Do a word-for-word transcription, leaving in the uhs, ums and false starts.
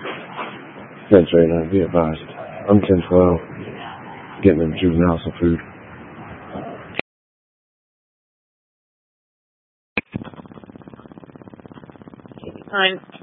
ten thirty-nine, be advised. I'm ten twelve, getting them juvenile some food. Fine.